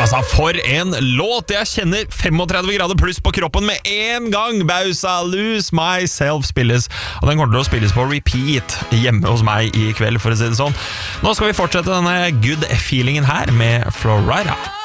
Altså, for en låt! Jeg kjenner 35 grader pluss på kroppen med en gang. Bausa, Lose Myself spilles, og den kommer til å spilles på repeat hjemme hos meg i kveld, for å si det sånn. Nå skal vi fortsette denne good feelingen her med Florida.